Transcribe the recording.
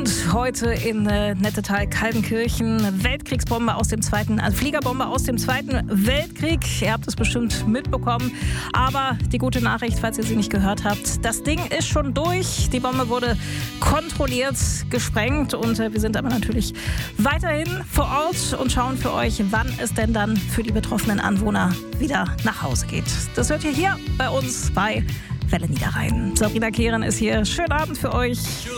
Und heute in Nettetal-Kaltenkirchen Weltkriegsbombe aus dem Fliegerbombe aus dem Zweiten Weltkrieg. Ihr habt es bestimmt mitbekommen. Aber die gute Nachricht, falls ihr sie nicht gehört habt, das Ding ist schon durch. Die Bombe wurde kontrolliert gesprengt und wir sind aber natürlich weiterhin vor Ort und schauen für euch, wann es denn dann für die betroffenen Anwohner wieder nach Hause geht. Das hört ihr hier bei uns bei Welle Niederrhein. Sabrina Kehren ist hier. Schönen Abend für euch.